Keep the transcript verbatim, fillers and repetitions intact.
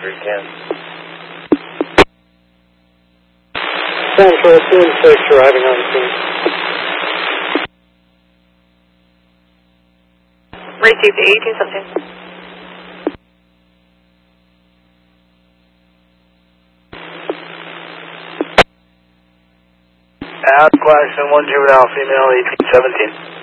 three ten. Central two and six arriving on scene. Received eighteen something. Out, Claxton one juvenile female eighteen seventeen.